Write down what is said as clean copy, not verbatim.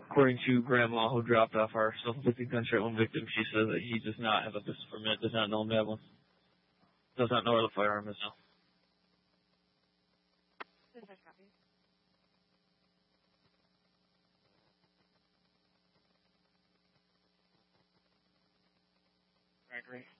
According to Grandma, who dropped off our self-inflicted gunshot wound victim, she says that he does not have a pistol permit, does not know him to have one, does not know where the firearm is now. Gregory.